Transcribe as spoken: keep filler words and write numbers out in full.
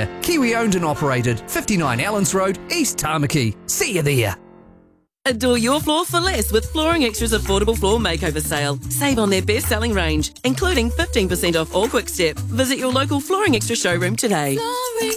Cleaner. Kiwi owned and operated. fifty-nine Allens Road, East Tamaki. See you there. Adore your floor for less with Flooring Extra's affordable floor makeover sale. Save on their best-selling range, including fifteen percent off all Quick Step. Visit your local Flooring Extra showroom today.